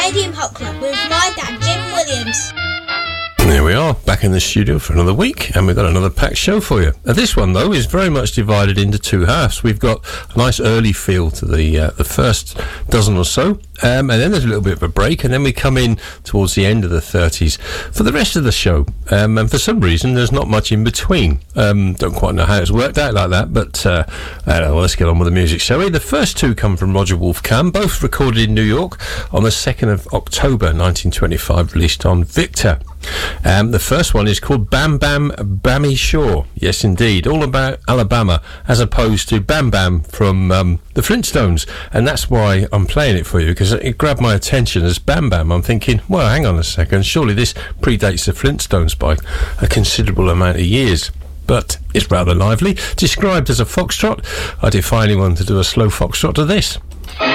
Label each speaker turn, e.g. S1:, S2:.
S1: Stadium Hot Club with my dad, Jim Williams.
S2: There we are, back in the studio for another week, and we've got another packed show for you. This one, though, is very much divided into two halves. We've got a nice early feel to the first dozen or so, and then there's a little bit of a break, and then we come in towards the end of the 30s for the rest of the show. And for some reason, there's not much in between. Don't quite know how it's worked out like that, but well, let's get on with the music, shall we? The first two come from Roger Wolfcam, both recorded in New York on the 2nd of October 1925, released on Victor. The first one is called Bam Bam Bammy Shore. Yes, indeed. All about Alabama, as opposed to Bam Bam from the Flintstones. And that's why I'm playing it for you, because it grabbed my attention as Bam Bam. I'm thinking, well, hang on a second. Surely this predates the Flintstones by a considerable amount of years. But it's rather lively. Described as a foxtrot, I defy anyone to do a slow foxtrot to this.